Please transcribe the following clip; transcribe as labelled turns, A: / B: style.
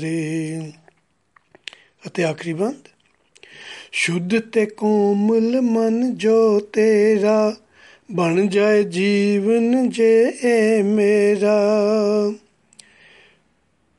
A: ਦੇ ਅਤੇ ਆਖਰੀ ਬੰਦ। ਸ਼ੁੱਧ ਤੇ ਕੋਮਲ ਮਨ ਜੋ ਤੇਰਾ, ਬਣ ਜਾਏ ਜੀਵਨ ਜੇ ਇਹ ਮੇਰਾ।